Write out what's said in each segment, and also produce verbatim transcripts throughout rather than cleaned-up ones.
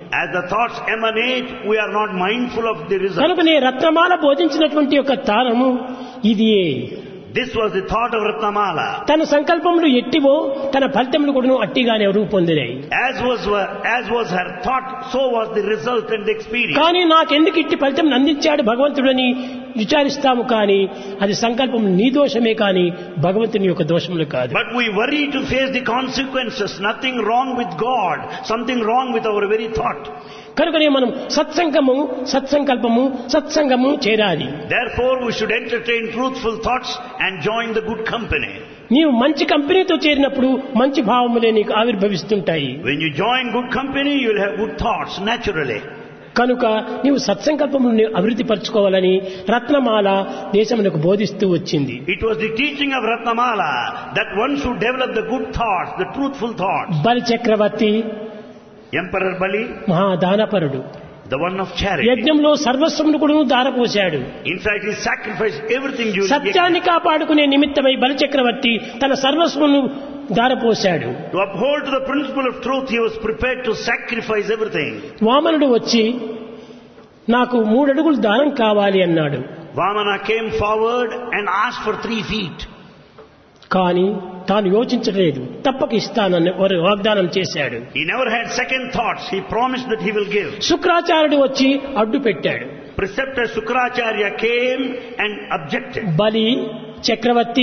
As the thoughts emanate, we are not mindful of the result. కనుకనే రత్నమాల బోధించినటువంటి యొక్క తారము ఇదియే. This was the thought of Ratnamala. తన సంకల్పములు ఎట్టివో తన ఫలితములు కూడా అట్టిగానే రూపొందినాయి. As was as was her thought, so was the result and the experience. కానీ నాకెందుకు ఇట్టి ఫలితం అందించాడు భగవంతుడని విచారిస్తాము, కానీ అది సంకల్పం నీ దోషమే కానీ భగవంతుని యొక్క దోషములు కాదు. But we worry to face the consequences. Nothing wrong with God, something wrong with our very thought. కనుకనే మనం సత్సంగము సత్సంకల్పము సత్సంగము చేరాలి. Therefore we should entertain truthful thoughts and join the good company. నీవు మంచి కంపెనీతో చేరినప్పుడు మంచి భావములే నీకు ఆవిర్భవిస్తుంటాయి. When you join good company, you will have good thoughts naturally. కనుక నీవు సత్సంకల్పమును అభివృద్ధి పరచుకోవాలని రత్నమాల దేశమునకు బోధిస్తూ వచ్చింది. It was the teaching of Ratnamala that one should develop the good thoughts, the truthful thoughts. బలి చక్రవర్తి Emperor Bali, మహాదానపరుడు, the one of charity. యజ్ఞంలో సర్వస్వమును కూడా దారపోశాడు. In fact, he sacrificed everything during సత్యాన్ని కాపాడుకునే నిమిత్తమై బలి చక్రవర్తి తన సర్వస్వమును దారపోశాడు. To uphold to the principle of truth, he was prepared to sacrifice everything. వామనుడు వచ్చి నాకు మూడు అడుగులు దానం కావాలి అన్నాడు. Vamana came forward and asked for three feet. కానీ తాను యోచించలేదు, తప్పక ఇస్తానని వారు వాగ్దానం చేశాడు. He never had second thoughts. He promised that he will give. శుక్రాచార్యుడు వచ్చి అడ్డు పెట్టాడు. Preceptor Sukracharya came and objected. బలి చక్రవర్తి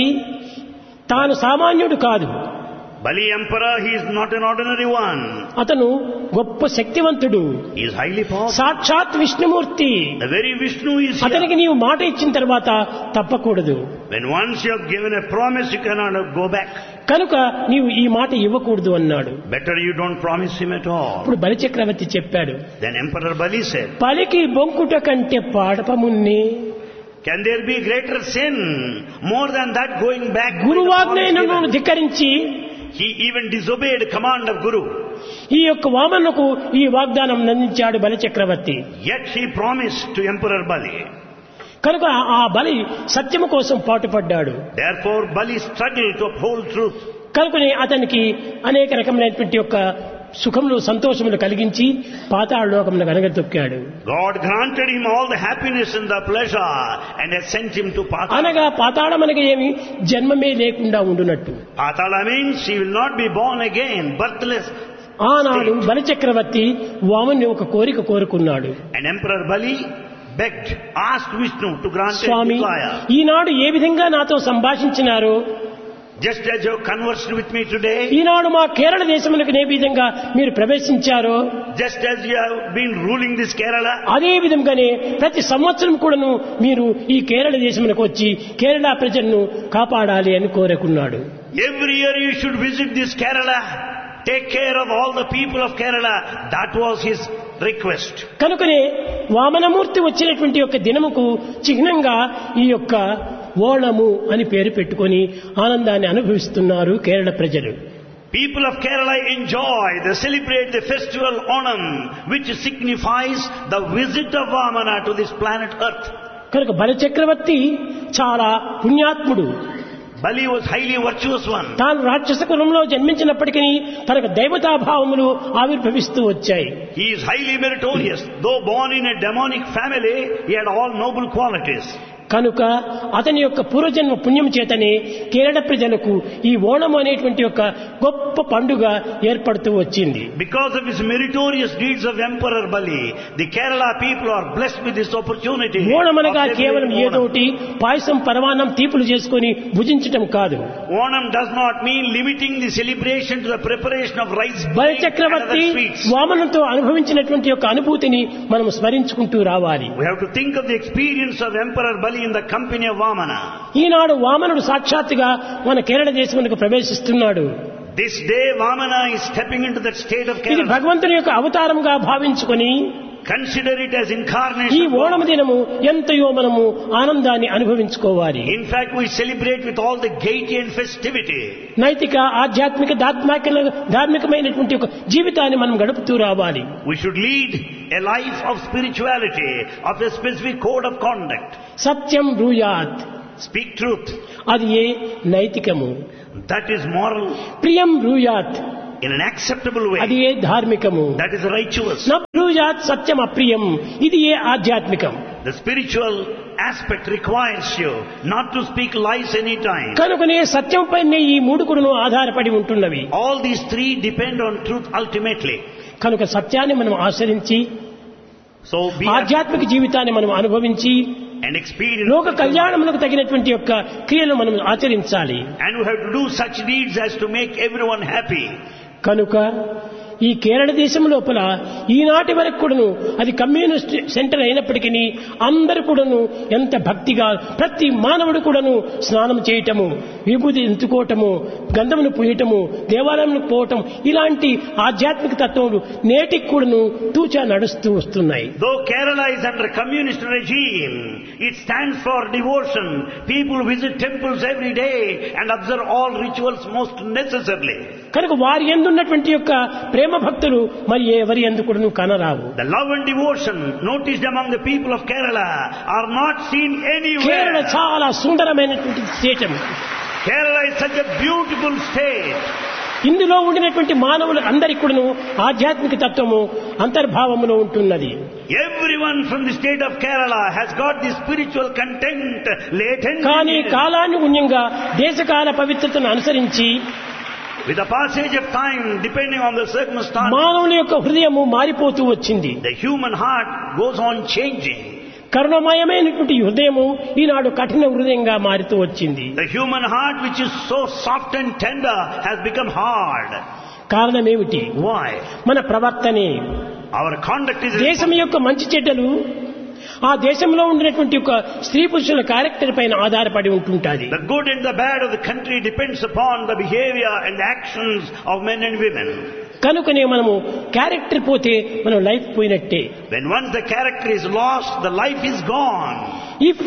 తాను సామాన్యుడు కాదు. Bali Emperor, he is not an ordinary one. అతను గొప్ప శక్తివంతుడు. He is highly powerful. సాక్షాత్ Vishnumurthy. The very Vishnu is అతనికి here. నీవు మాట ఇచ్చిన తర్వాత తప్పకూడదు. When once you have given a promise, you cannot go back. కనుక నీవు ఈ మాట ఇవ్వకూడదు అన్నాడు. Better you don't promise him at all. ఇప్పుడు బలి చక్రవర్తి చెప్పాడు, Then Emperor Bali said, పలికి బొంకుట కంటే పాడపమున్ని. can there be greater sin more than that going back? గురువాజ్ఞను ధిక్కరించి He even disobeyed command of Guru. ఈ యొక్క వామనకు ఈ వాగ్దానం అందించాడు బలి చక్రవర్తి. Yet he promised to Emperor Bali. కనుక ఆ బలి సత్యము కోసం పాటుపడ్డాడు. Therefore Bali struggled to uphold truth. కనుకనే అతనికి అనేక రకమైనటువంటి యొక్క సుఖములు సంతోషములు కలిగించి పాతాళ లోకమును వెనగదొక్కాడు. God granted him all the happiness and the pleasure and has sent him to Patala. అనగా పాతాళం అనగా ఏమి, జన్మమే లేకుండా ఉండునట్టు. Patala means he will not be born again, birthless. ఆనాడు బలి చక్రవర్తి వామన్ని ఒక కోరిక కోరుకున్నాడు. And Emperor Bali begged, asked Vishnu to grant a Swamy, desire. ఈనాడు ఏ విధంగా నాతో సంభాషించినారో, Just as you have conversed with me today, ఈనాడు మా కేరళ దేశములకు ఏ విధంగా మీరు ప్రవేశించారో, just as you have been ruling this Kerala, అదే విధంగానే ప్రతి సంవత్సరం కూడాను మీరు ఈ కేరళ దేశములకు వచ్చి కేరళ ప్రజలను కాపాడాలి అని కోరుకున్నాడు. every year you should visit this Kerala, take care of all the people of Kerala. That was his request. కనుకనే వామనమూర్తి వచ్చినటువంటి యొక్క దినముకు చిహ్నంగా ఈ యొక్క ఓణము అని పేరు పెట్టుకొని ఆనందాన్ని అనుభవిస్తున్నారు కేరళ ప్రజలు. People of Kerala enjoy, they celebrate the festival Onam, which signifies the visit of Vamana to this planet Earth. కనుక బలి చక్రవర్తి చాలా పుణ్యాత్ముడు. Bali was highly virtuous one. తాను రాక్షస కులంలో జన్మించినప్పటికీ తనకు దైవతాభావములు ఆవిర్భవిస్తూ వచ్చాయి. He is highly meritorious. Though born in a demonic family, he had all noble qualities. కనుక అతని యొక్క పూర్వజన్మ పుణ్యం చేతనే కేరళ ప్రజలకు ఈ ఓణం అనేటువంటి ఒక గొప్ప పండుగ ఏర్పడుతూ వచ్చింది. Because of his meritorious deeds of Emperor Bali, the Kerala people are blessed with this opportunity. Onam అనగా కేవలం ఏదోటి పాయసం పరమాన్నం తీపులు చేసుకొని భుజించటం కాదు. Onam does not mean limiting the celebration to the preparation of rice బలి cake and Chakravarthi other sweets. వామనంతో అనుభవించినటువంటి యొక్క అనుభూతిని మనం స్మరించుకుంటూ రావాలి. We have to think of the experience of Emperor Bali in the company of Vamana. ఈనాడు వామనుడు సాక్షాత్తుగా మన కేరళ దేశమునకు ప్రవేశిస్తున్నాడు. This day Vamana is stepping into that state of ఇది Kerala. భగవంతుని యొక్క అవతారంగా భావించుకొని Consider it as ఈ incarnation. ఓణము దినము ఎంతయో మనము ఆనందాన్ని అనుభవించుకోవాలి. In fact, we celebrate with all the gaiety and festivity. నైతిక ఆధ్యాత్మిక దాత్మిక ధార్మికమైనటువంటి ఒక జీవితాన్ని మనం గడుపుతూ రావాలి. We should lead a life of spirituality, of a specific code of conduct. Satyam బ్రూయాత్, Speak truth. అది ఏ నైతికము. That is moral. ప్రియం బ్రూయాత్, in an acceptable అది way. A ధార్మికము. That is righteous. నబ్రూజాత్ సత్యం అప్రియం, ఇది ఏ ఆధ్యాత్మికం. The spiritual aspect requires you not to speak lies anytime. కనుకనే సత్యం పైనే ఈ మూడు కూడాను ఆధారపడి ఉంటున్నవి. All these three depend on truth ultimately. కనుక సత్యాన్ని మనం ఆచరించి So be ఆధ్యాత్మిక జీవితాన్ని మనం అనుభవించి and experience. లోక కళ్యాణములకు తగినటువంటి యొక్క క్రియలు మనం ఆచరించాలి. And we have to do such deeds as to make everyone happy. కనుక ఈ కేరళ దేశం లోపల ఈనాటి వరకు కూడాను అది కమ్యూనిస్ట్ సెంటర్ అయినప్పటికీ అందరూ కూడాను ఎంత భక్తిగా ప్రతి మానవుడు కూడాను స్నానం చేయటము, విభూతి ఎంచుకోవటము, గంధమును పూయటము, దేవాలయంకు పోవటం, ఇలాంటి ఆధ్యాత్మిక తత్వములు నేటికి కూడాను తూచా నడుస్తూ వస్తున్నాయి. Though Kerala is under communist regime, it stands for devotion. People visit temples every day and observe all rituals most necessarily. కనుక వారి యందున్నటువంటి యొక్క ప్రేమ భక్తులు మరి ఎవరి యందు కూడాను కనరావు. The love and devotion noticed among the people of Kerala are not seen Kerala anywhere. చాలా సుందరమైనటువంటి దేశం. Kerala is such a beautiful state. ఇందులో ఉండినటువంటి మానవులు అందరికీ కూడాను ఆధ్యాత్మిక తత్వము అంతర్భావములో ఉంటున్నది. Everyone from the state of Kerala has got this spiritual content latent. కానీ in them. కాలానుగుణ్యంగా దేశకాల పవిత్రతను అనుసరించి With the passage of time, depending on the circumstances, మానవుని యొక్క హృదయము మారిపోతూ వచ్చింది. the human heart goes on changing. కరుణమయమైనటువంటి హృదయము ఈనాడు కఠిన హృదయంగా మారుతూ వచ్చింది. The human heart, which is so soft and tender, has become hard. కారణమేమిటి? Why? మన ప్రవర్తనే. Our conduct is దేశం యొక్క మంచి చెడ్డలు ఆ దేశంలో ఉండినటువంటి ఒక స్త్రీ పురుషుల క్యారెక్టర్ పైన ఆధారపడి ఉంటుంటాది. the good and the bad of the country depends upon the behavior and the actions of men and women. కనుకనే మనము క్యారెక్టర్ పోతే మనం లైఫ్ పోయినట్టే. When once the character is lost, the life is gone. If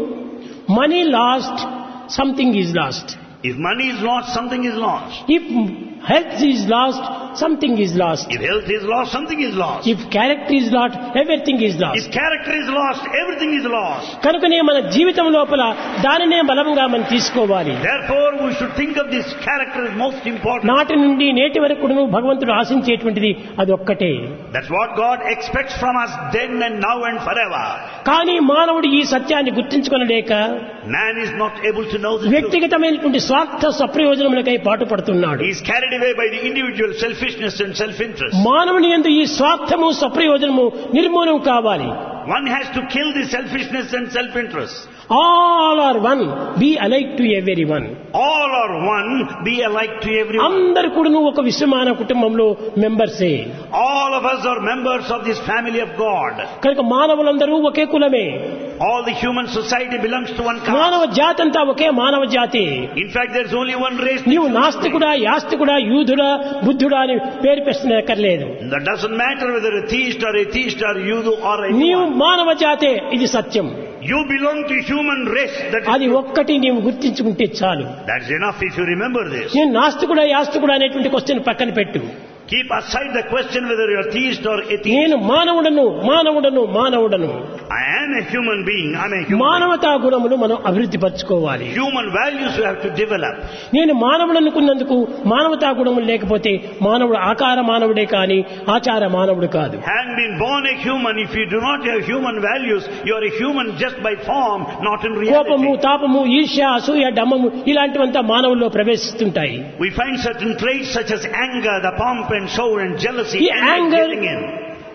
money last, something is lost. If money is lost, something is lost. If health is lost, something is lost. If health is lost, something is lost. If character is lost, everything is lost. If character is lost, everything is lost. కనుకనే మన జీవితం లోపల దానినే బలంగా మనం తీసుకోవాలి. Therefore, we should think of this character as most important. నాటి నుండి నేటి వరకు కూడాను భగవంతుడు ఆశించేటువంటిది అది ఒక్కటే. That's what God expects from us then and now and forever. కానీ మానవుడు ఈ సత్యాన్ని గుర్తించుకొనలేక Man is not able to know the truth. వ్యక్తిగతమైనటువంటి స్వార్థ స్వప్రయోజనములకై పాటుపడుతున్నాడు. He is carried away by the individual selfishness and self-interest. మానవుని యందు ఈ స్వార్థము స్వప్రయోజనము నిర్మూలన కావాలి. One has to kill the selfishness and self-interest. All are one, be alike to everyone. All are one, be alike to everyone. అందరూ కూడాను ఒక విశ్వమాన కుటుంబంలో మెంబర్సే. All of us are members of this family of God. కనుక మానవులందరూ ఒకే కులమే. All the human society belongs to one మానవ caste. జాతి అంతా ఒకే మానవ జాతి. In fact, there is only one race. నీవు నాస్తికుడా, యాస్తికుడా, యూదుడా, బుద్ధుడా అని పేరు పెట్టనక్కర్లేదు. That doesn't matter whether a theist or atheist or Yudu or నీవు anyone. మానవ జాతే, ఇది సత్యం. You belong to human race. That is, అది ఒక్కటి నీవు గుర్తించుకుంటే చాలు. that's enough if you remember this. నేను నాస్తికుడా, యాస్తికుడా అనేటువంటి క్వశ్చన్ పక్కన పెట్టు. Keep aside the question whether you are theist or atheist. నేను మానవుడను, మానవుడను, మానవుడను. I am a human being. I'm a human. మానవతా గుణములు మనం అభివృద్ధి పరచుకోవాలి. Human values you have to develop. నేను మానవుడు అనుకున్నందుకు మానవతా గుణములు లేకపోతే మానవుడు ఆకార మానవుడే కాని ఆచార మానవుడు కాదు. Having been born a human, if you do not have human values, you are a human just by form, not in కోపము, reality. తాపము, ఈర్ష్య, అసూయ, డమ్మము ఇలాంటివంతా మానవుల్లో ప్రవేశిస్తుంటాయి. We find certain traits such as anger, the pomp and show and jealousy ఈ and anger, getting in.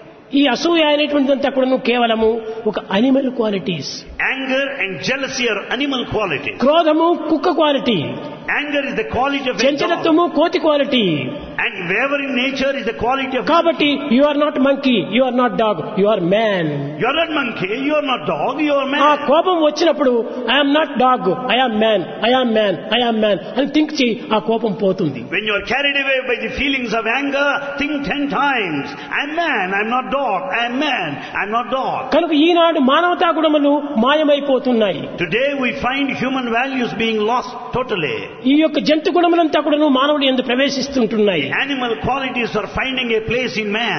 ఈ అసూయ అనేటువంటిదంతా కూడా కేవలము ఒక animal qualities. Anger and jealousy are animal qualities. క్రోధము కుక్క quality. Anger is the quality of a dog. చంచలత్వము కోతి quality. And wavering nature is the quality of... కాబట్టి you are not monkey, you are not dog, you are man. You are not monkey, you are not dog, you are ఆ man. కోపం వచ్చినప్పుడు I'm not dog, I'm man, I'm man, I'm man అని think చేయి, ఆ కోపం పోతుంది. When you are carried away by the feelings of anger, think ten times. I am man, I am not dog. I am man, I am not dog. కనుక ఈనాడు మానవతా గుణములు మాయమైపోతున్నాయి. Today we find human values being lost totally. ఈ యొక్క జంతు గుణములంతా కూడా మానవుడి యందు ప్రవేశిస్తుంటున్నాయి. Animal qualities are finding a place in man.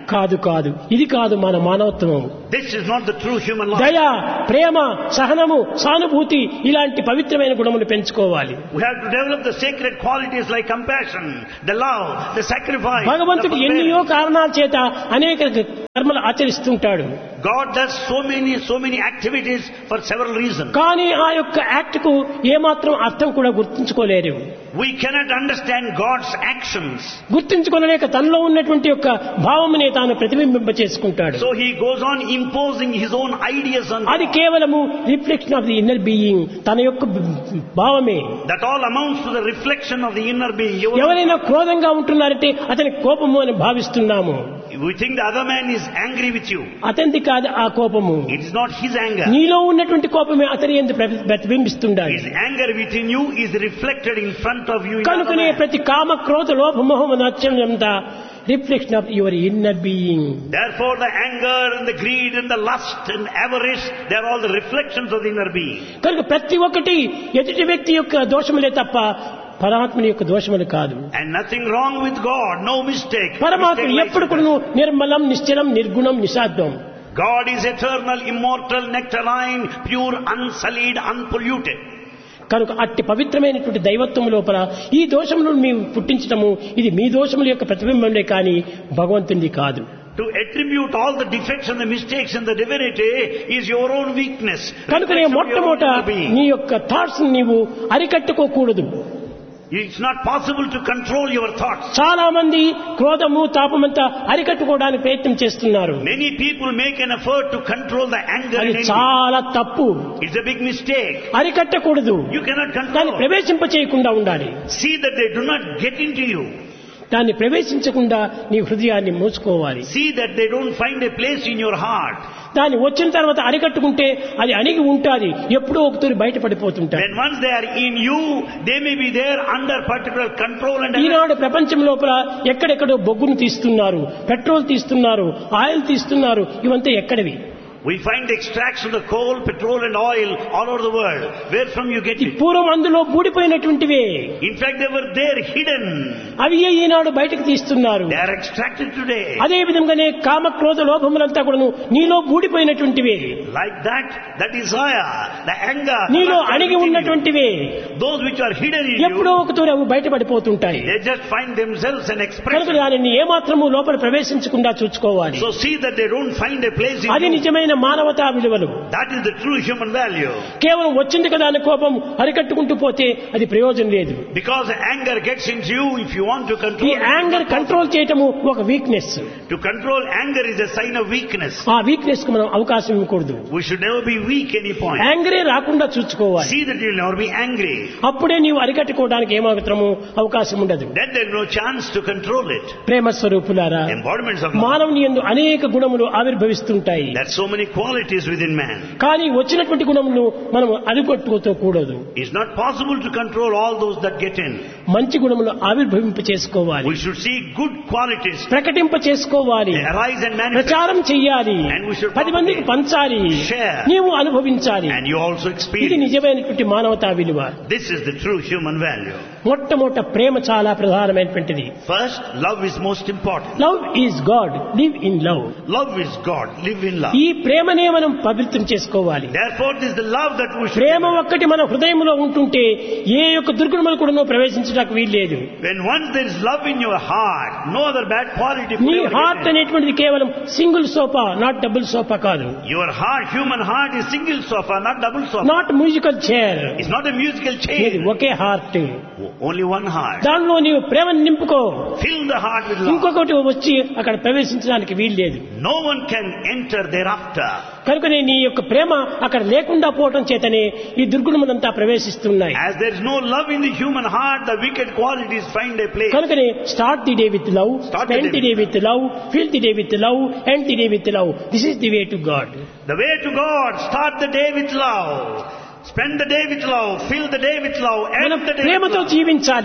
కాదు కాదు ఇది కాదు మన మానవత్వం. This is not the true human life. దయ, ప్రేమ, సహనము, సానుభూతి ఇలాంటి పవిత్రమైన గుణములు పెంచుకోవాలి. We have to develop the sacred qualities like compassion, the love, the sacrifice. భగవంతుడు ఎన్నో కారణాల చేత అనేక కర్మలు ఆచరిస్తుంటాడు. God does so many, so many activities for several reasons. కానీ ఆ యొక్క యాక్ట్ కు ఏమాత్రం అర్థం కూడా గుర్తించుకోలేరు. We cannot understand God's actions. గుర్తించుకోలేక తనలో ఉన్నటువంటి యొక్క భావమునే తాను ప్రతిబింబింప చేసుకుంటాడు. So he goes on imposing his own ideas on అది God. కేవలము reflection of the inner being, తన యొక్క భావమే. That all amounts to the reflection of the inner being. You- ఎవరైనా క్రోధంగా ఉంటున్నారంటే అతని కోపము అని భావిస్తున్నాము. We think the other man is angry with you. అతనిది కాదు ఆ కోపము. It is not his anger. నీలో ఉన్నటువంటి కోపమే అతని యందు ప్రతి- ప్రతిబింబిస్తుండాలి. His anger within you is reflected in front of you in the other కనుకనే man. ప్రతి కామ క్రోధ లోభ మోహము నచ్చంతా reflection of your inner being. Therefore the anger and the greed and the lust and avarice, they are all the reflections of the inner being. కనుక ప్రతి ఒక్కటి ఎదుటి వ్యక్తి యొక్క దోషములే తప్ప పరమాత్మని యొక్క దోషములు కాదు. And nothing wrong with God, no mistake. పరమాత్మ Mistake lies ఎప్పుడు with కూడా us. నిర్మలం, నిశ్చలం, నిర్గుణం, నిశాబ్దం. God is eternal, immortal, nectarine, pure, unsullied, unpolluted. కనుక అట్టి పవిత్రమైనటువంటి దైవత్వం లోపల ఈ దోషములను మేము పుట్టించటము ఇది మీ దోషముల యొక్క ప్రతిబింబమే కానీ భగవంతునిది కాదు. To attribute all the defects and the mistakes in the divinity is your own weakness. కనుకనే Reflection of your own మొట్టమొదట inner being. నీ యొక్క థాట్స్ నీవు అరికట్టుకోకూడదు. It's not possible to control your thoughts. చాలా మంది క్రోధము, తాపమంతా అరికట్టుకోవడానికి ప్రయత్నం చేస్తున్నారు. Many people make an effort to control the anger అది and envy. చాలా తప్పు. It's a big mistake. అరికట్టకూడదు. You cannot దాన్ని control. ప్రవేశింప చేయకుండా ఉండాలి. See that they do not get into you. దాన్ని ప్రవేశించకుండా నీ హృదయాన్ని మూసుకోవాలి. See that they don't find a place in your heart. దాన్ని వచ్చిన తర్వాత అరికట్టుకుంటే అది అణిగి ఉంటాది, ఎప్పుడో ఒకతూరి బయటపడిపోతుంటాయి. When once they are in you, they may be there under particular control and ఈనాడు ప్రపంచం లోపల ఎక్కడెక్కడో బొగ్గును తీస్తున్నారు, పెట్రోల్ తీస్తున్నారు, ఆయిల్ తీస్తున్నారు. ఇవంతా ఎక్కడివి? we find extracts of the coal, petrol and oil all over the world. Where from you get ఈ it? పూర్వం అందులో బూడిపోయినటువంటివే. In fact, they were there hidden. అవి ఈనాడు బయటకు తీస్తున్నారు. They are extracted today. అదే విధంగానే కామ క్రోధ లోభములంతా కూడాను నీలో బూడిపోయినటువంటివే. Like that, the desire, the anger, the నీలో lust అణిగి within you, ఉన్నటువంటివే those which are hidden in ఎప్పుడో you, ఒకతూరి అవి బయటపడిపోతుంటాయి. they just find themselves an కనుక expression. దానిని ఏమాత్రము లోపల ప్రవేశించకుండా చూసుకోవాలి. So see that they don't find a place in అది you. నిజమైన మానవతా విలువలు. That is the true human value. కేవలం వచ్చింది కదా అని కోపం అరికట్టుకుంటూ పోతే అది ప్రయోజనం లేదు. Because anger gets into you, if you want to ఈ control it, యాంగర్ కంట్రోల్ చేయటము ఒక weakness. to control anger is a sign of weakness. ఆ వీక్నెస్ కు మనం అవకాశం ఇవ్వకూడదు. We should never be weak any point. యాంగరే రాకుండా చూసుకోవాలి. See that you will never be angry. అప్పుడే నీవు అరికట్టుకోవడానికి ఏమాత్రము అవకాశం ఉండదు. Then there is no chance to control it. ప్రేమ స్వరూపులారా, Embodiments of love. మానవుని యందు అనేక గుణములు ఆవిర్భవిస్తుంటాయి. There are so many qualities within man. కానీ వచ్చినటువంటి గుణములు మనం అరికట్టుకోకూడదు. It's not possible to control all those that get in. మంచి గుణములు ఆవిర్భవింప చేసుకోవాలి, We should see good qualities ప్రకటింప చేసుకోవాలి, they arise and manifest. ప్రచారం చెయ్యాలి, And we should పది మందికి పంచాలి, share. నీవు అనుభవించాలి. And you also ఇది experience. నిజమైనటువంటి మానవతా విలువ. This is the true human value. మొట్టమొదట ప్రేమ చాలా ప్రధానమైనటువంటిది. First, love is most important. Love is God, live in love. Love is God. Live in love. ఈ ప్రేమనే మనం పవిత్రం చేసుకోవాలి. Therefore, this is the love that we should Prema develop. ఒక్కటి మన హృదయంలో ఉంటుంటే ఏ యొక్క దుర్గుణములు కూడా ప్రవేశించడానికి వీల్లేదు. When once there is love in your heart, no other bad quality could నీ ever హార్ట్ get in. అనేటువంటిది కేవలం single sofa, not double sofa కాదు. Your heart, human heart, is single sofa, not double sofa. Not musical chair. It's not a musical ఇది chair. ఒకే heart. Only one heart. దానిలో నీవు ప్రేమను నింపుకో. Fill the heart with love. ఇంకొకటి వచ్చి అక్కడ ప్రవేశించడానికి వీల్లేదు. No one can enter thereafter. కనుకనే నీ యొక్క ప్రేమ అక్కడ లేకుండా పోవటం చేతనే ఈ దుర్గుణములంతా ప్రవేశిస్తున్నాయి. As there is no love in the human heart, the wicked qualities find a place. కనుకనే start the day with love, Start the spend the day day with love, fill the day with love, end the day with love. This is the way to God. The way to God, start the day with love. Spend the day with love. Fill the day with love. మనం End the day with ప్రేమతో love. జీవించాలి.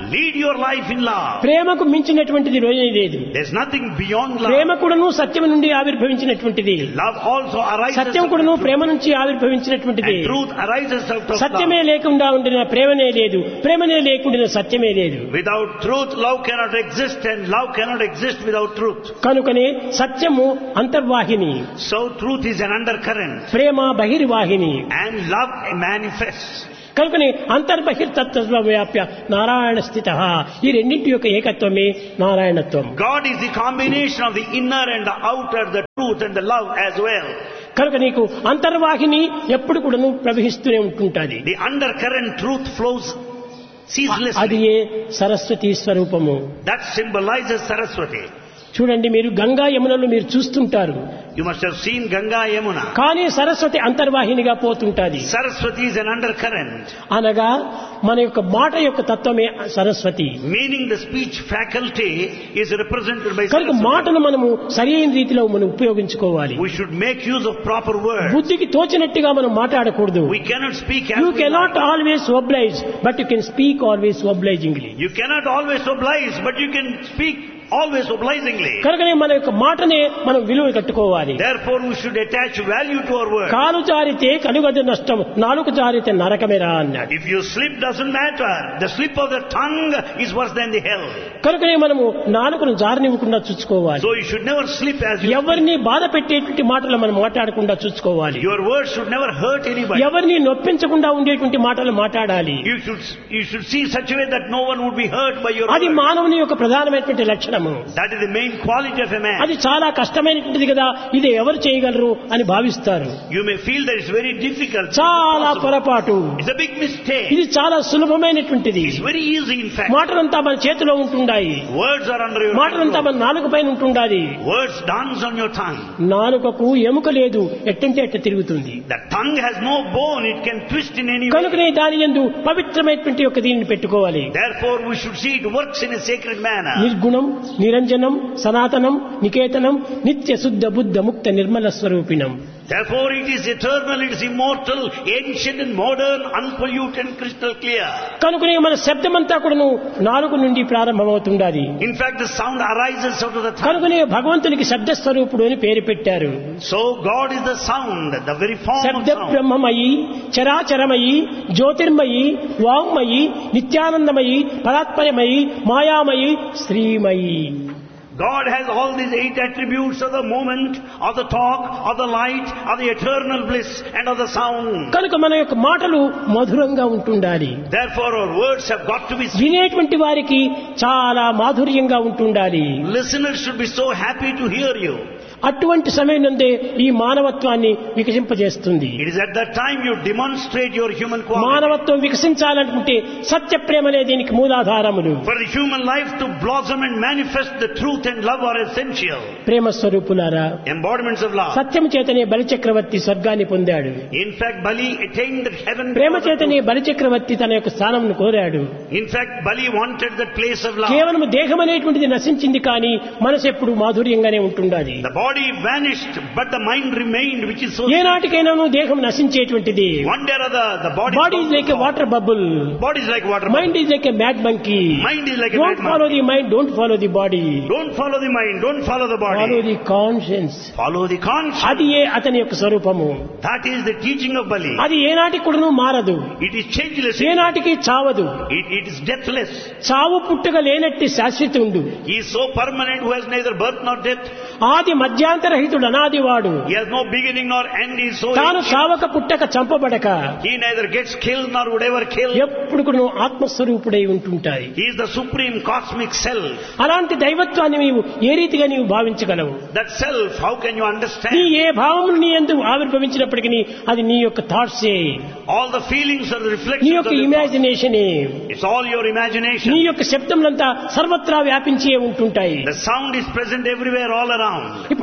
Lead your life in love. ప్రేమకు మించినటువంటిది రోజు లేదు. There's nothing beyond love. ప్రేమ కూడాను సత్యం నుండి ఆవిర్భవించినటువంటిది. Love also arises. సత్యం కూడాను ప్రేమ నుంచి ఆవిర్భవించినటువంటిది. And truth arises out of love. సత్యమే లేకుండా ఉండిన ప్రేమనే లేదు, ప్రేమనే లేకుండా సత్యమే లేదు. Without truth, love cannot exist, and love cannot exist without truth. కనుకనే సత్యము అంతర్వాహిని, So truth is an undercurrent, Prema బహిర్వాహిని. and love manifests. కనుకనే అంతర్బహిర్తత్వ వ్యాప్య నారాయణ స్థిత. ఈ రెండింటి యొక్క ఏకత్వమే నారాయణత్వం. God is the combination of the inner and the outer, the truth and the love as well. కనుక నీకు అంతర్వాహిని ఎప్పుడు కూడాను ప్రవహిస్తూనే ఉంటుంటుంది. The undercurrent truth flows ceaselessly. అది ఏ సరస్వతి స్వరూపము. That symbolizes Saraswati. చూడండి, మీరు గంగా యమునలు మీరు చూస్తుంటారు, You must have seen Ganga Yamuna. కానీ Saraswati అంతర్వాహినిగా పోతుంటాది. Saraswati is an undercurrent. అనగా మన యొక్క మాట యొక్క తత్వమే Saraswati. Meaning the speech faculty is represented by కనుక Saraswati. మాటను మనము సరైన రీతిలో మనం ఉపయోగించుకోవాలి. We should make use of proper words. బుద్ధికి తోచినట్టుగా మనం మాట్లాడకూడదు. We cannot speak as You we cannot like. always oblige, but you can speak always obligingly. You cannot always oblige, but you can speak always obligingly. కనుకనే మన యొక్క మాటనే మనం విలువ కట్టుకోవాలి. Therefore we should attach value to our words. కాలు జారితే కలుగదు నష్టం, నాలుగు జారితే నరకమేరా అన్నాడు. If you slip, doesn't matter. The slip of the tongue is worse than the hell. కనుకనే మనము నాలుకను జారనివ్వకుండా చూసుకోవాలి. So you should never slip as you ఎవరిని బాధ పెట్టేటువంటి మాటలు మనం మాట్లాడకుండా చూసుకోవాలి. Your words should never hurt anybody. ఎవరిని నొప్పించకుండా ఉండేటువంటి మాటలు మాట్లాడాలి. You should you should see such a way that no one would be hurt by your అది words. మానవుని యొక్క ప్రధానమైనటువంటి లక్షణము. That is the main quality of a man. అది చాలా కష్టమైనటువంటిది కదా, ఇది ఎవరు చేయగలరు అని భావిస్తారు. You may feel that it's very difficult. చాలా It's పొరపాటు. It's a big mistake. ఇది చాలా సులభమైనటువంటిది. It's very easy in fact. మాటలంతా మన చేతిలో ఉంటుండాయి. Words are under your మాటలంతా control. మన నాలుక పైన ఉంటుండాలి. Words dance on your tongue. నాలుకకు ఎముక లేదు, ఎట్టంటే ఎట్ట తిరుగుతుంది. The tongue has no bone. It can twist in any way. కనుకనే దాని యందు పవిత్రమైనటువంటి ఒక దీనిని పెట్టుకోవాలి. Therefore we should see it works in a sacred manner. నిర్గుణం, నిరంజనం, సనాతనం, నికేతనం, నిత్య శుద్ధ బుద్ధ ముక్త Nirmala స్వరూపిణం. Therefore it is eternal, it is immortal, ancient and modern, unpolluted and crystal clear. కనుకనే మన శబ్దమంతా కూడాను నాలుగు నుండి ప్రారంభమవుతుండాలి. In fact the sound arises out of the tongue. కనుకనే భగవంతునికి శబ్ద స్వరూపుడు అని పేరు పెట్టారు. So God is the sound, the very form of శబ్ద sound. బ్రహ్మమయి, చరాచరమయి, Jyotirmayi, వాంగ్మయి, నిత్యానందమయి, పరాత్పరమయి, మాయామయి, Srimayi. God has all these eight attributes of the moment, of the talk, of the light, of the eternal bliss and of the sound. కనుక మన యొక్క మాటలు మధురంగా ఉంటుండాలి. Therefore our words have got to be sweet. వినేటువంటి వారికి చాలా మాధుర్యంగా ఉంటుండాలి. Listeners should be so happy to hear you. అటువంటి సమయం నందే ఈ మానవత్వాన్ని వికసింపజేస్తుంది. It is at that time you demonstrate your human quality. మానవత్వం వికసించాలనుకుంటే సత్య ప్రేమలే దీనికి మూలాధారములు. For the human life to blossom and manifest, the truth and love are essential. ప్రేమ స్వరూపులారా, Embodiments of love. సత్యం చేతనే బలిచక్రవర్తి స్వర్గాన్ని పొందాడు. In fact, Bali attained the heaven. ప్రేమ చేతనే బలిచక్రవర్తి తన యొక్క స్థానంను కోరాడు. In fact, Bali wanted that place of love. కేవలం దేహం అనేటువంటిది నశించింది, కానీ మనసు ఎప్పుడు మాధుర్యంగానే ఉంటుండాలి. The body vanished, but the mind remained, which is so. ఏనాటికైనాను దేహం నశించేటువంటిది. One day or other, the body. Body is like a water bubble. Body is like water. Mind is like a mad monkey. Mind is like a don't mad follow monkey. The mind, don't follow the body. Don't follow the mind. Don't follow the body. Follow the conscience. Follow the conscience. అది ఏ అతని యొక్క స్వరూపము. That is the teaching of Bali. అది ఏనాటికి కూడాను మారదు. It is changeless. ఏనాటికి చావదు. It, it is deathless. చావు పుట్టుక లేనట్టి శాశ్వతుండు. He is so permanent who has neither birth nor death. ఆది మధ్యాంతరహితుడు అనాదివాడు. He has no beginning nor end. He is so. తాను చావక పుట్టక చంపబడక He neither gets killed nor would ever kill. ఎప్పుడు కూడా ఆత్మస్వరూపుడై ఉంటుంటాయి. He is the supreme cosmic self. అలాంటి దైవత్వాన్ని నీవు ఏ రీతిగా నీవు భావించగలవు? That self, how can you నీ understand? ఏ భావములు నీ యందు ఆవిర్భవించినప్పటికీ అది నీ యొక్క థాట్సే, All the feelings are the నీ reflections యొక్క of the thought. ఇమాజినేషనే. It's all your నీ imagination. యొక్క శబ్దములంతా సర్వత్రా వ్యాపించే ఉంటుంటాయి. The sound is present everywhere all around. ఇప్పుడు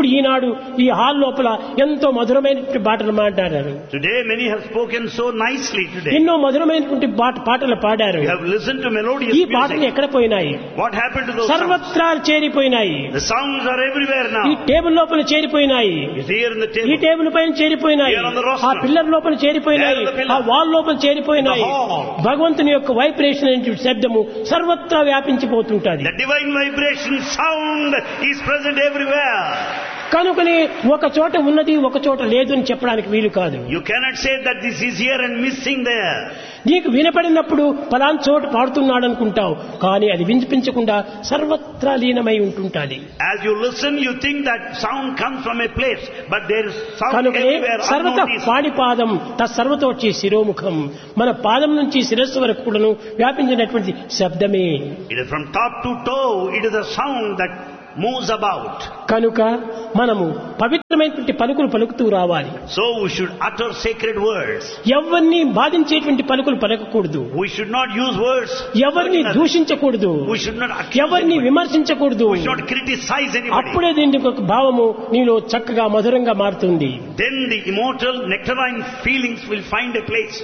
ఇప్పుడు ఈనాడు ఈ హాల్ లోపల ఎంతో మధురమైనటువంటి పాటలు మాట్లాడారు. Today many have spoken so nicely today. ఎన్నో మధురమైనటువంటి పాట పాటలు పాడారు. You have listened to melodious ఈ music. పాటలు ఎక్కడ పోయినాయి? What happened to those sounds? సర్వత్రా చేరిపోయినాయి. The sounds are everywhere now. ఈ టేబుల్ లోపల చేరిపోయినాయి. It's here in the ఈ table. టేబుల్ పైన చేరిపోయినాయి. Here on the rostrum. ఆ పిల్లర్ లోపల చేరిపోయినాయి. There on the pillar. ఆ వాల్ లోపల చేరిపోయినాయి. The hall. భగవంతుని యొక్క వైబ్రేషన్ అనే శబ్దము సర్వత్రా వ్యాపించిపోతుంటది. The divine vibration sound is present everywhere. కనుకనే ఒక చోట ఉన్నది ఒక చోట లేదు అని చెప్పడానికి వీలు కాదు. You cannot say that this is here and missing there. నీకు వినపడినప్పుడు పలానా చోట పాడుతున్నాడు అనుకుంటావు, కానీ అది వినిపించకుండా సర్వత్రా లీనమై ఉంటుంటాది. As you listen, you think that sound comes from a place, but there is sound కనుకనే everywhere. సర్వత unnoticed. పాడిపాదం తత్సర్వతోచి శిరోముఖం, మన పాదం నుంచి శిరస్సు వరకు కూడాను వ్యాపించినటువంటి శబ్దమే. It is from top to toe, it is a sound that moves about. కనుక మనము పవిత్రమైనటువంటి పలుకులు పలుకుతూ రావాలి. So we should utter sacred words. ఎవరిని బాధించేటువంటి పలుకులు పలకకూడదు. We should not use words. ఎవరిని దూషించకూడదు. We should not accuse ఎవరిని anybody. విమర్శించకూడదు. We should not criticize anybody. అప్పుడే దీనికి ఒక భావము నీలో చక్కగా మధురంగా మారుతుంది. Then the immortal nectarine feelings will find a place.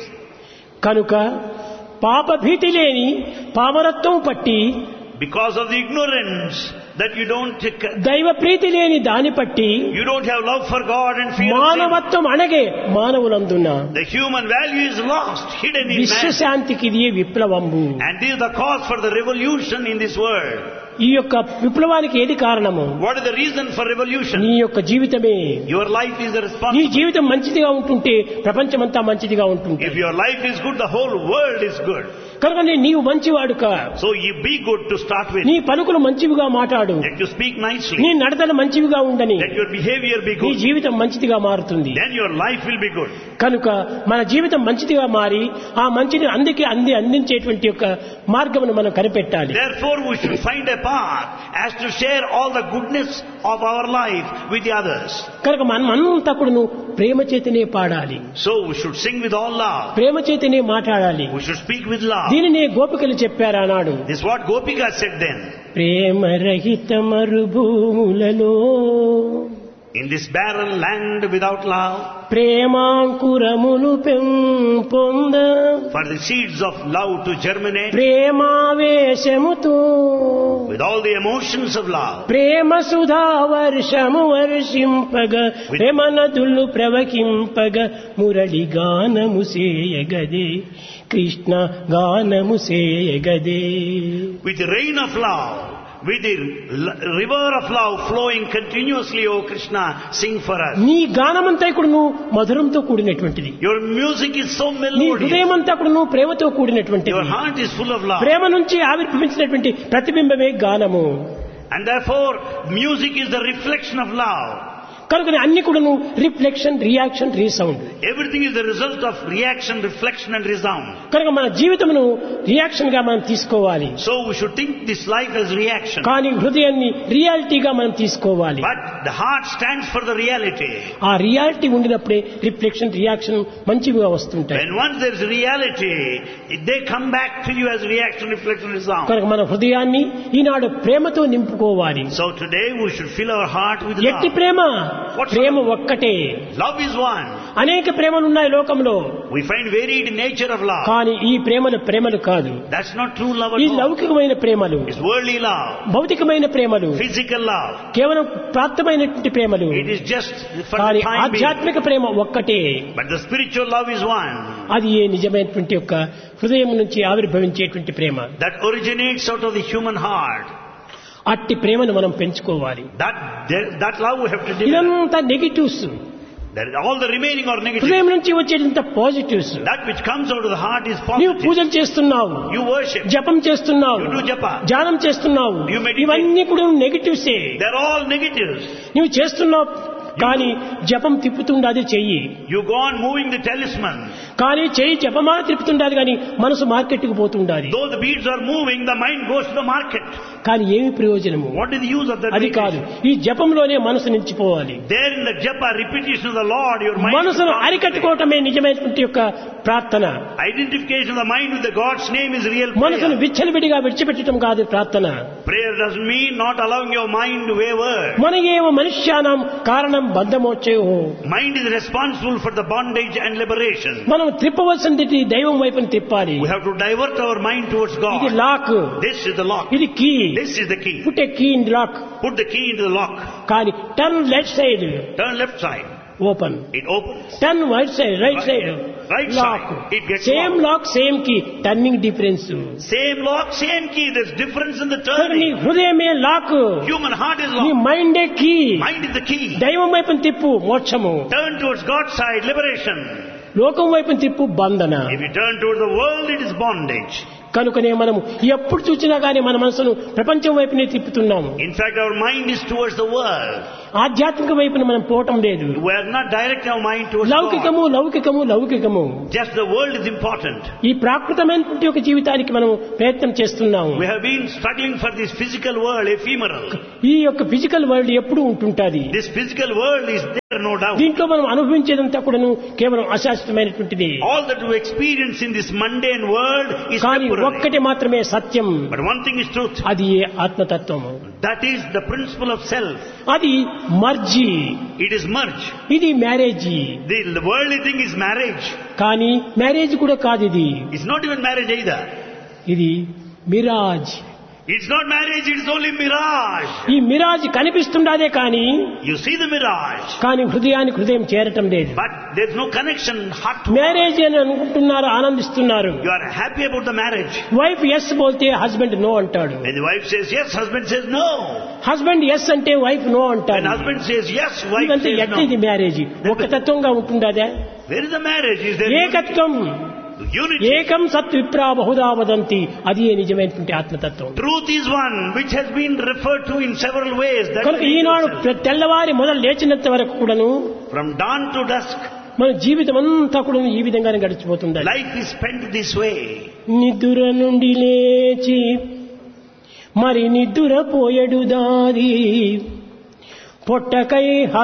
కనుక పాప భీతి లేని పామరత్వం పట్టి, Because of the ignorance that you don't take, దైవ ప్రీతి లేని దాని పట్టి, you don't have love for God and fear of sin. మానవత్వం అనగే మానవులందున్న The human value is lost, hidden in man. విశ్వశాంతికి ఇది విప్లవంబు. And this is the cause for the revolution in this world. ఈ యొక్క విప్లవానికి ఏది కారణము? What is the reason for revolution? నీ యొక్క జీవితమే. Your life is the నీ responsibility. జీవితం మంచిదిగా ఉంటుంటే ప్రపంచమంతా మంచిదిగా ఉంటుంది. If your life is good, the whole world is good. కనుక నీవు మంచివాడుక. So you be good to start with. నీ పలుకులు మంచివిగా మాట్లాడు. Let you speak nicely. నీ నడతలు మంచివిగా ఉండని. Let your behavior be నీ good. జీవితం మంచిదిగా మారుతుంది. Then your life will be good. కనుక మన జీవితం మంచిదిగా మారి ఆ మంచిని అందుకే అంది అందించేటువంటి యొక్క మార్గమును మనం కనిపెట్టాలి. Therefore we should find a path as to share all the goodness of our life with the others. కనుక మనం అంతా కూడా ప్రేమ చేతనే పాడాలి. So we should sing with all love. ప్రేమ చేతనే మాట్లాడాలి. We should speak with love. దీనినే గోపికలు చెప్పారు ఆనాడు. This is what Gopika said then. ప్రేమ రహిత మరుభూములలో, In this barren land without love, ప్రేమాంకురములు పెంపొంద, for the seeds of love to germinate, ప్రేమావేశముతో with all the emotions of love, ప్రేమ సుధా వర్షము వర్షింపగ, ప్రేమ నదులు ప్రవహింపగ, మురళి గానము సేయగదే, కృష్ణ గానము సేయగదే. with the rain of love, with the l- river of love flowing continuously, O Krishna, sing for us. నీ గానమంతా కూడాను మధురంతో కూడినటువంటిది. Your music is so నీ melodious. హృదయమంతా కూడాను ప్రేమతో కూడినటువంటిది. Your heart is full of love. ప్రేమ నుంచి ఆవిర్భవించినటువంటి ప్రతిబింబమే గానము. And therefore, music is the reflection of love. కనుక అన్ని కూడాను reflection, reaction, resound. Everything is the result of reaction, reflection and resound. కనుక మన జీవితమును రియాక్షన్ గా మనం తీసుకోవాలి. So we should think this life as reaction. కానీ హృదయాన్ని రియాలిటీగా మనం తీసుకోవాలి. But the heart stands for the reality. ఆ రియాలిటీ ఉండినప్పుడే రిఫ్లెక్షన్, రియాక్షన్ మంచిగా వస్తుంటాయి. When once there is reality, they come back to you as reaction, reflection, resound. కనుక మన హృదయాన్ని ఈనాడు ప్రేమతో నింపుకోవాలి. So today we should fill our heart with ఎట్టి love. ప్రేమ? ప్రేమ ఒక్కటే. Love is one. అనేక ప్రేమలు ఉన్నాయి లోకంలో. We find varied nature of love. కానీ ఈ ప్రేమలు ప్రేమలు కాదు. That's not true love ఈ at all. లౌకికమైన ప్రేమలు, It's worldly love, భౌతికమైన ప్రేమలు, physical love. కేవలం ప్రాప్తమైనటువంటి ప్రేమలు. It is just for కానీ the time being. ఆధ్యాత్మిక ప్రేమ ఒక్కటే. But the spiritual love is one. అది ఏ నిజమైనటువంటి యొక్క హృదయం నుంచి ఆవిర్భవించేటువంటి ప్రేమ. That originates out of the human heart. అట్టి ప్రేమను మనం పెంచుకోవాలి. That that love we have to develop. ఇదంతా negatives. That is all the remaining are negative. హృదయం నుంచి వచ్చేటంత positives. That which comes out of the heart is నీవు positive. పూజలు చేస్తున్నావు, You worship. జపం చేస్తున్నావు, You do japa. ధ్యానం చేస్తున్నావు, You meditate. ఇవన్నీ కూడా నెగిటివ్సే. They're all negatives. నువ్వు చేస్తున్నావు కానీ జపం తిప్పుతుండది చెయ్యి. You go on moving the talisman. కానీ చేయి జపమాల తిప్పుతుండాలి కానీ మనసు మార్కెట్కి పోతుండాలి. Though the beads are moving, the mind goes to the market. కానీ ఏమి ప్రయోజనము? What is the use of that? అది కాదు. ఈ జపంలోనే మనసు నిలిచిపోవాలి. There in the japa, repetition of the Lord, your mind. మనసును అరికట్టుకోవటమే నిజమైనటువంటి యొక్క ప్రార్థన. Identification of the mind with the God's name is real prayer. మనసును విచ్చలవిడిగా విడిచిపెట్టడం కాదు ప్రార్థన. Prayer doesn't mean not allowing your mind to waver. మన ఏవ మనుష్యానం కారణం బంధమోచేయో. Mind is responsible for the bondage and liberation. మనం త్రిప్పవలసింది దైవం వైపుని తిప్పాలి. We have to divert our mind towards God. ఇది lock. This is the lock. ఇది key. This is the key. Put a key in the lock. Put the key into the lock. కానీ turn left side. Turn left side. Open. It opens. Turn right side. Right side. Right lock. side. It gets same lock same key. Turning difference. Same lock, same key. There's difference in the నీ turning. హృదయమే lock. Human heart is నీ locked. మైండే key. Mind is the key. దైవం వైపుని తిప్పు మోక్షము. Turn towards God's side, liberation. లోకం వైపుని తిప్పు బంధన. If you turn towards the world, it is bondage. కనుకనే మనము ఎప్పుడు చూసినా గానీ మన మనసును ప్రపంచం వైపునే తిప్పుతున్నాము. In fact, our mind is towards the world. ఆధ్యాత్మిక వైపున మనం పోవటం లేదు. We are not directing our mind towards God. లౌకికము లౌకికము లౌకికము. Just the world is important. ఈ ప్రాకృతమైనటువంటి ఒక జీవితానికి మనం ప్రయత్నం చేస్తున్నాము. We have been struggling for this physical world, ephemeral. ఈ యొక్క ఫిజికల్ వరల్డ్ ఎప్పుడు ఉంటుంటాది. This physical world is there, no doubt. దీంట్లో మనం అనుభవించేదంతా కూడాను కేవలం అశాశ్వతమైనటువంటిది. All that we experience in this mundane world is కానీ temporary. ఒక్కటి మాత్రమే సత్యం. But one thing is truth. అది ఏ ఆత్మతత్వము. That is the principle of self. అది మర్జీ. It is merge. ఇది marriage. The, the worldly thing is marriage. కానీ marriage కూడా కాదు ఇది. It's not even marriage either. ఇది Miraz. It's not marriage, it's only mirage. ఈ మిరాజ్ కనిపిస్తుండదే కానీ You see the mirage, కానీ హృదయానికి హృదయం చేరటం లేదు. but there's no connection, heart to marriage అని అనుకుంటున్నారు, ఆనందిస్తున్నారు. You are happy about the marriage. Wife yes బోల్తే husband no అంటాడు. When the wife says yes, husband says no. Husband yes అంటే వైఫ్ నో When అంటాడు. husband says yes, wife ఇదంతా says ఎట్లా ఇది no. Marriage? ఒక తత్వంగా ఉంటుండదే. Where is the marriage? Is there ఏకత్వం. unity? ఏకం సత్ విప్రా బహుదా వదంతి. అది నిజమైనటువంటి ఆత్మతత్వం. Truth is one, which has been referred to in several ways. That కనుక is ఈనాడు yourself. తెల్లవారి మొదలు లేచినంత వరకు కూడాను From dawn to dusk, మన జీవితం అంతా కూడా ఈ విధంగానే గడిచిపోతుంది. life is spent this way. నిద్ర నుండి లేచి మరి నిద్ర పోయడు దారి పొట్టకై